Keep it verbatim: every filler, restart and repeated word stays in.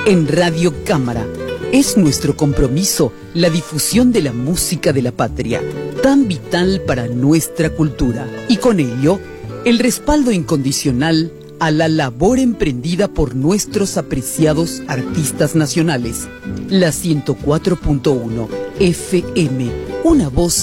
En Radio Cámara es nuestro compromiso la difusión de la música de la patria, tan vital para nuestra cultura, y con ello el respaldo incondicional a la labor emprendida por nuestros apreciados artistas nacionales. La ciento cuatro punto uno F M, una voz